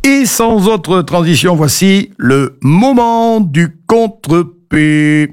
Et sans autre transition, voici le moment du contre-P.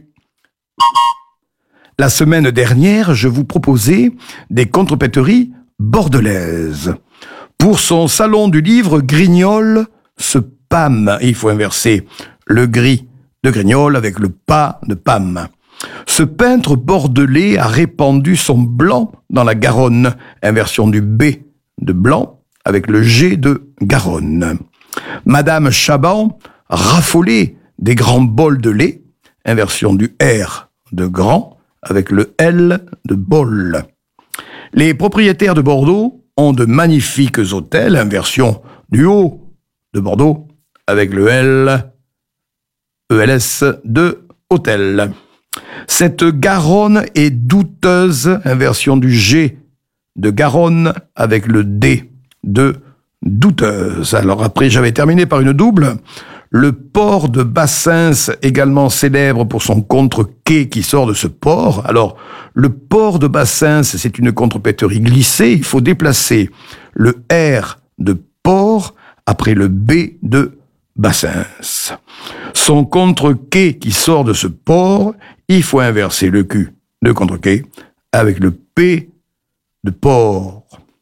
La semaine dernière, je vous proposais des contrepéteries bordelaises. Pour son salon du livre, Grignol se pâme. Il faut inverser le gris de Grignol avec le pas de Pam. Ce peintre bordelais a répandu son blanc dans la Garonne, inversion du B de blanc avec le G de Garonne. Madame Chaban raffolait des grands bols de lait, inversion du R de grand avec le L de bol. Les propriétaires de Bordeaux ont de magnifiques hôtels, inversion du haut de Bordeaux avec le L, ELS de hôtel. Cette Garonne est douteuse, inversion du G de Garonne avec le D de douteuse. Alors après, j'avais terminé par une double. Le port de Bassins, également célèbre pour son contre-quai qui sort de ce port. Alors, le port de Bassins, c'est une contrepéterie glissée. Il faut déplacer le R de port après le B de Bassins. Son contre-quai qui sort de ce port, il faut inverser le Q de contre-quai avec le P de port.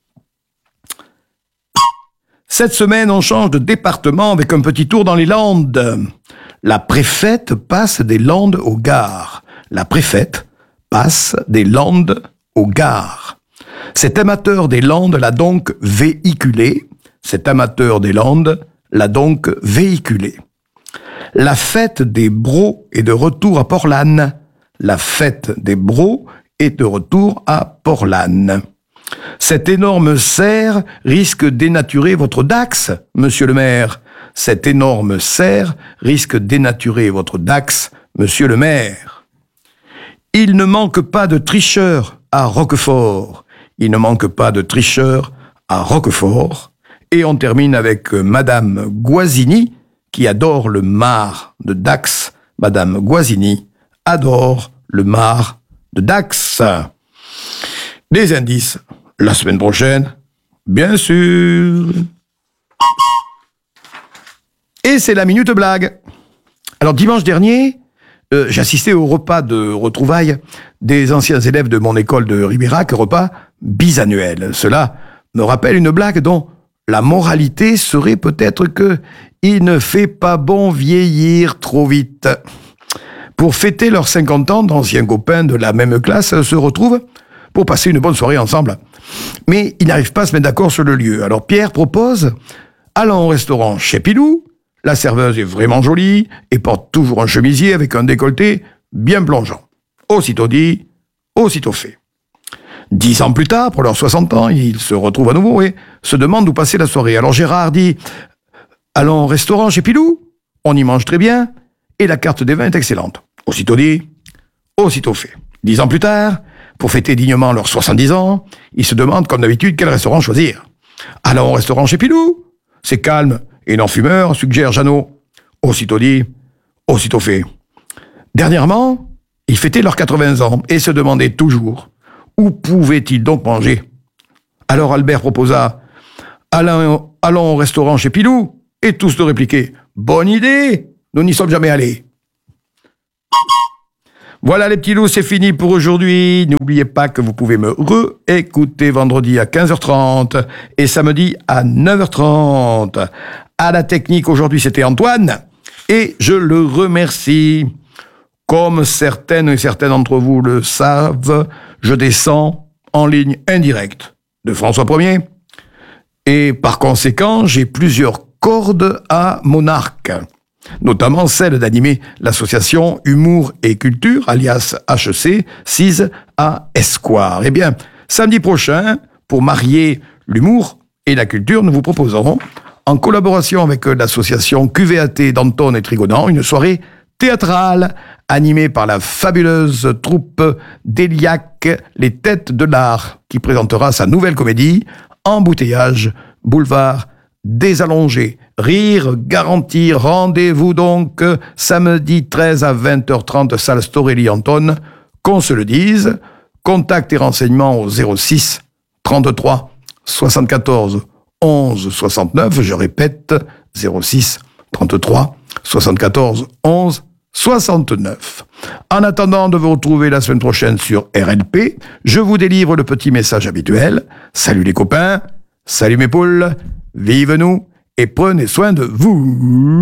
Cette semaine, on change de département avec un petit tour dans les Landes. La préfète passe des Landes aux gares. La préfète passe des Landes aux gares. Cet amateur des Landes l'a donc véhiculé. Cet amateur des Landes l'a donc véhiculé. La fête des Bros est de retour à Port-Lanne. La fête des Bros est de retour à Port-Lanne. Cette énorme serre risque de dénaturer votre Dax, monsieur le maire. Cette énorme serre risque de dénaturer votre Dax, monsieur le maire. Il ne manque pas de tricheurs à Roquefort. Il ne manque pas de tricheurs à Roquefort. Et on termine avec Madame Guazzini, qui adore le mar de Dax. Madame Guazzini adore le mar de Dax. Des indices, la semaine prochaine, bien sûr. Et c'est la minute blague. Alors dimanche dernier, j'assistais au repas de retrouvailles des anciens élèves de mon école de Ribérac, repas bisannuel. Cela me rappelle une blague dont la moralité serait peut-être que il ne fait pas bon vieillir trop vite. Pour fêter leurs 50 ans, d'anciens copains de la même classe se retrouvent pour passer une bonne soirée ensemble. Mais ils n'arrivent pas à se mettre d'accord sur le lieu. Alors Pierre propose, allons au restaurant chez Pilou. La serveuse est vraiment jolie et porte toujours un chemisier avec un décolleté bien plongeant. Aussitôt dit, aussitôt fait. 10 ans plus tard, pour leurs 60 ans, ils se retrouvent à nouveau et se demandent où passer la soirée. Alors Gérard dit, allons au restaurant chez Pilou. On y mange très bien et la carte des vins est excellente. Aussitôt dit, aussitôt fait. 10 ans plus tard, pour fêter dignement leurs 70 ans, ils se demandent comme d'habitude quel restaurant choisir. Allons au restaurant chez Pilou. C'est calme et non fumeur, suggère Jeannot. Aussitôt dit, aussitôt fait. Dernièrement, ils fêtaient leurs 80 ans et se demandaient toujours où pouvaient-ils donc manger. Alors Albert proposa, allons au restaurant chez Pilou. Et tous de répliquer, bonne idée, nous n'y sommes jamais allés. Voilà les petits loups, c'est fini pour aujourd'hui. N'oubliez pas que vous pouvez me réécouter vendredi à 15h30 et samedi à 9h30. À la technique, aujourd'hui, c'était Antoine et je le remercie. Comme certaines et certains d'entre vous le savent, je descends en ligne indirecte de François Ier et par conséquent, j'ai plusieurs cordes à mon arc. Notamment celle d'animer l'association Humour et Culture, alias HEC, 6 à Esquire. Eh bien, samedi prochain, pour marier l'humour et la culture, nous vous proposerons, en collaboration avec l'association QVAT d'Anton et Trigonan, une soirée théâtrale animée par la fabuleuse troupe d'Eliac, Les Têtes de l'Art, qui présentera sa nouvelle comédie, Embouteillage, boulevard des allongés. Rire garanti. Rendez-vous donc samedi 13 à 20h30, salle Storelli Anton. Qu'on se le dise. Contact et renseignements au 06 33 74 11 69. Je répète, 06 33 74 11 69. En attendant de vous retrouver la semaine prochaine sur RLP, je vous délivre le petit message habituel. Salut les copains, salut mes poules, vive nous et prenez soin de vous.